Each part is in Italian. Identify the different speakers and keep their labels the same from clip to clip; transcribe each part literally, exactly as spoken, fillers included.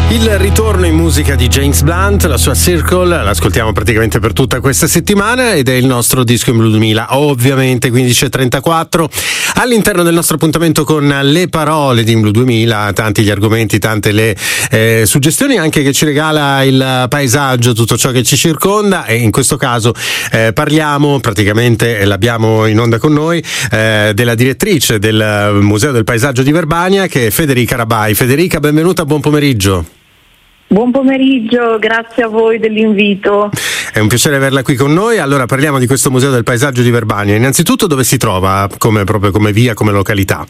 Speaker 1: Il ritorno in musica di James Blunt, la sua Circle, l'ascoltiamo praticamente per tutta questa settimana ed è il nostro disco in blu duemila, ovviamente quindici e trentaquattro. All'interno del nostro appuntamento con le parole di In Blu duemila, tanti gli argomenti, tante le eh, suggestioni anche che ci regala il paesaggio, tutto ciò che ci circonda, e in questo caso eh, parliamo, praticamente l'abbiamo in onda con noi, eh, della direttrice del Museo del Paesaggio di Verbania, che è Federica Rabai. Federica, benvenuta, buon pomeriggio.
Speaker 2: Buon pomeriggio, grazie a voi dell'invito.
Speaker 1: È un piacere averla qui con noi. Allora parliamo di questo Museo del Paesaggio di Verbania. Innanzitutto dove si trova, come, proprio come via, come località?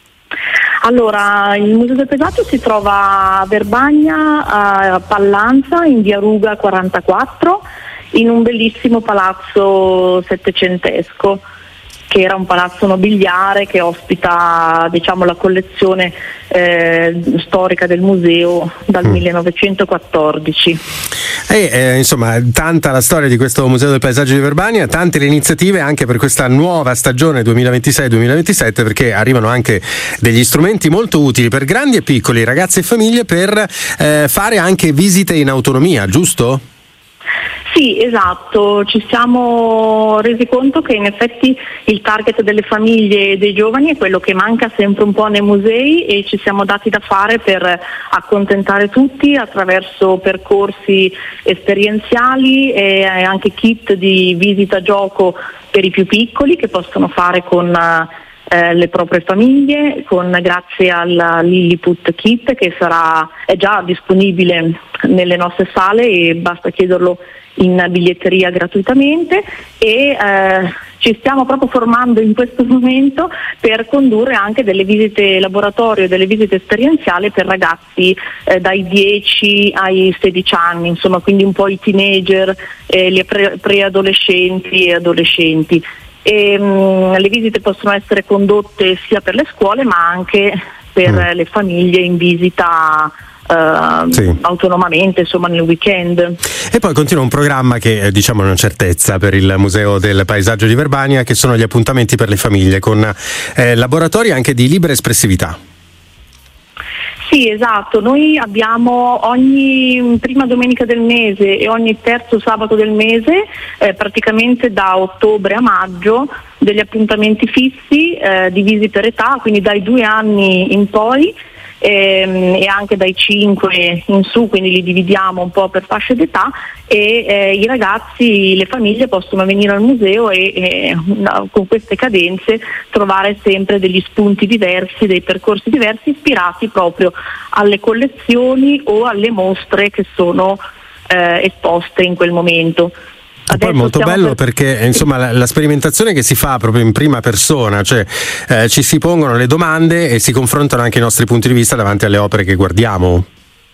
Speaker 2: Allora, il Museo del Paesaggio si trova a Verbania, a Pallanza, in via Ruga quarantaquattro, in un bellissimo palazzo settecentesco, che era un palazzo nobiliare che ospita, diciamo, la collezione eh, storica del museo dal mm. millenovecentoquattordici.
Speaker 1: E eh, insomma, tanta la storia di questo Museo del Paesaggio di Verbania, tante le iniziative anche per questa nuova stagione duemilaventisei duemilaventisette, perché arrivano anche degli strumenti molto utili per grandi e piccoli, ragazzi e famiglie, per eh, fare anche visite in autonomia, giusto?
Speaker 2: Sì, esatto, ci siamo resi conto che in effetti il target delle famiglie e dei giovani è quello che manca sempre un po' nei musei, e ci siamo dati da fare per accontentare tutti attraverso percorsi esperienziali e anche kit di visita gioco per i più piccoli che possono fare con eh, le proprie famiglie, con grazie al Lilliput Kit che sarà è già disponibile nelle nostre sale e basta chiederlo in biglietteria gratuitamente, e eh, ci stiamo proprio formando in questo momento per condurre anche delle visite laboratorio, delle visite esperienziali per ragazzi eh, dai dieci ai sedici anni, insomma, quindi un po' i teenager, eh, le pre- preadolescenti e adolescenti. E, mh, le visite possono essere condotte sia per le scuole ma anche per mm. le famiglie in visita Uh, sì. autonomamente, insomma, nel weekend.
Speaker 1: E poi continua un programma che diciamo è una certezza per il Museo del Paesaggio di Verbania, che sono gli appuntamenti per le famiglie con eh, laboratori anche di libera espressività.
Speaker 2: Sì, esatto, noi abbiamo ogni prima domenica del mese e ogni terzo sabato del mese, eh, praticamente da ottobre a maggio, degli appuntamenti fissi eh, divisi per età, quindi dai due anni in poi ehm, e anche dai cinque in su, quindi li dividiamo un po' per fasce d'età, e eh, i ragazzi, le famiglie possono venire al museo e eh, con queste cadenze trovare sempre degli spunti diversi, dei percorsi diversi ispirati proprio alle collezioni o alle mostre che sono eh, esposte in quel momento.
Speaker 1: E poi è molto bello per... perché insomma la, la sperimentazione che si fa proprio in prima persona, cioè eh, ci si pongono le domande e si confrontano anche i nostri punti di vista davanti alle opere che guardiamo.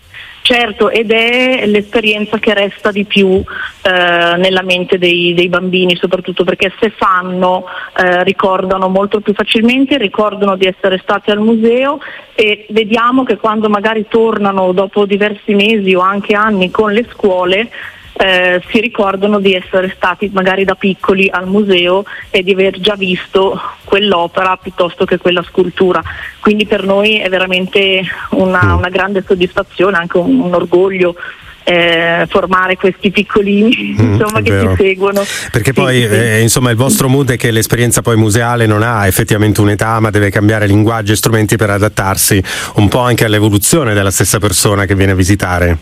Speaker 2: Certo, ed è l'esperienza che resta di più eh, nella mente dei, dei bambini, soprattutto perché se fanno eh, ricordano molto più facilmente, ricordano di essere stati al museo, e vediamo che quando magari tornano dopo diversi mesi o anche anni con le scuole, Eh, si ricordano di essere stati magari da piccoli al museo e di aver già visto quell'opera piuttosto che quella scultura. Quindi per noi è veramente una, una grande soddisfazione, anche un, un orgoglio eh, formare questi piccolini mm, insomma che ci seguono.
Speaker 1: Perché
Speaker 2: sì,
Speaker 1: poi
Speaker 2: sì.
Speaker 1: Eh, insomma il vostro mood è che l'esperienza poi museale non ha effettivamente un'età, ma deve cambiare linguaggi e strumenti per adattarsi un po' anche all'evoluzione della stessa persona che viene a visitare.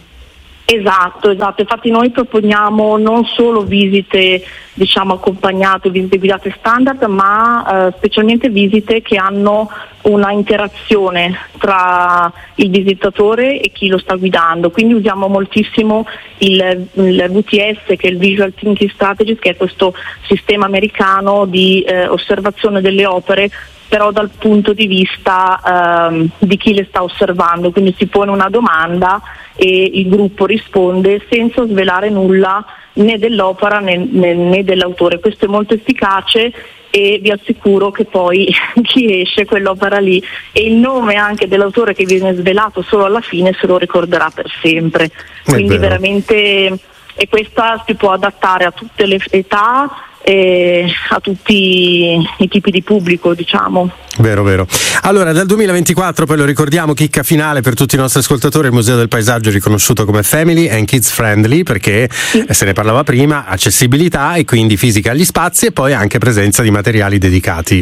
Speaker 2: Esatto, esatto, infatti noi proponiamo non solo visite, diciamo, accompagnate, visite guidate standard, ma eh, specialmente visite che hanno una interazione tra il visitatore e chi lo sta guidando, quindi usiamo moltissimo il, il V T S, che è il Visual Thinking Strategies, che è questo sistema americano di eh, osservazione delle opere, però dal punto di vista ehm, di chi le sta osservando, quindi si pone una domanda e il gruppo risponde senza svelare nulla né dell'opera né, né, né dell'autore. Questo è molto efficace e vi assicuro che poi chi esce quell'opera lì e il nome anche dell'autore che viene svelato solo alla fine se lo ricorderà per sempre. Quindi veramente e questa si può adattare a tutte le età e a tutti i tipi di pubblico, diciamo.
Speaker 1: Vero, vero. Allora, dal duemilaventiquattro, poi lo ricordiamo, chicca finale per tutti i nostri ascoltatori, il Museo del Paesaggio è riconosciuto come family and kids friendly, perché sì. se ne parlava prima, accessibilità e quindi fisica agli spazi e poi anche presenza di materiali dedicati.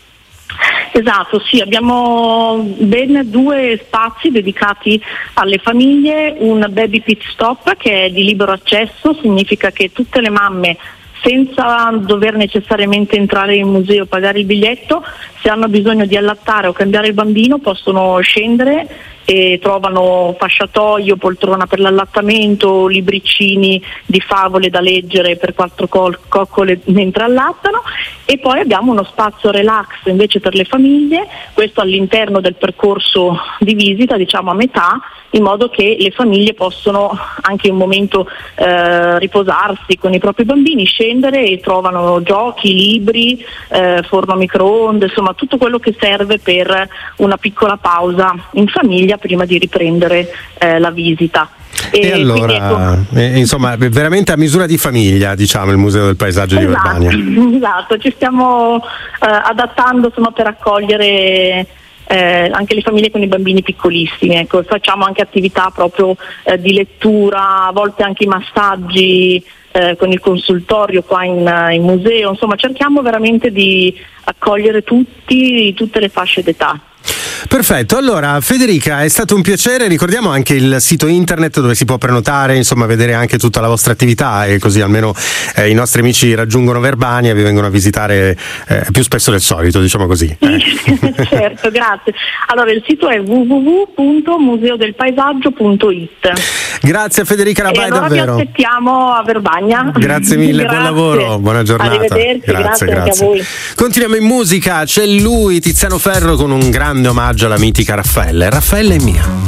Speaker 2: Esatto, sì, abbiamo ben due spazi dedicati alle famiglie, un baby pit stop che è di libero accesso, significa che tutte le mamme, senza dover necessariamente entrare in museo o pagare il biglietto, se hanno bisogno di allattare o cambiare il bambino possono scendere e trovano fasciatoio, poltrona per l'allattamento, libricini di favole da leggere per quattro col- coccole mentre allattano, e poi abbiamo uno spazio relax invece per le famiglie, questo all'interno del percorso di visita, diciamo a metà, in modo che le famiglie possono anche in un momento eh, riposarsi con i propri bambini, scendere e trovano giochi, libri, eh, forno a microonde, insomma tutto quello che serve per una piccola pausa in famiglia prima di riprendere eh, la visita.
Speaker 1: E, e allora, ecco, eh, insomma, veramente a misura di famiglia, diciamo, il Museo del Paesaggio
Speaker 2: esatto,
Speaker 1: di Verbania.
Speaker 2: Esatto, ci stiamo eh, adattando insomma per accogliere Eh, anche le famiglie con i bambini piccolissimi, ecco, facciamo anche attività proprio eh, di lettura, a volte anche i massaggi eh, con il consultorio qua in, in museo, insomma cerchiamo veramente di accogliere tutti, tutte le fasce d'età.
Speaker 1: Perfetto, allora Federica, è stato un piacere, ricordiamo anche il sito internet dove si può prenotare, insomma vedere anche tutta la vostra attività, e così almeno eh, i nostri amici raggiungono Verbania e vi vengono a visitare eh, più spesso del solito, diciamo così. Eh.
Speaker 2: Certo, grazie. Allora il sito è w w w punto museo del paesaggio punto i t.
Speaker 1: Grazie Federica Rabai,
Speaker 2: allora
Speaker 1: davvero.
Speaker 2: Vi aspettiamo a Verbania.
Speaker 1: Grazie mille,
Speaker 2: grazie.
Speaker 1: Buon lavoro, buona giornata.
Speaker 2: Arrivederci,
Speaker 1: grazie,
Speaker 2: grazie,
Speaker 1: grazie.
Speaker 2: anche a voi.
Speaker 1: Continuiamo in musica, c'è lui, Tiziano Ferro, con un grande omaggio alla mitica Raffaella. Raffaella è mia.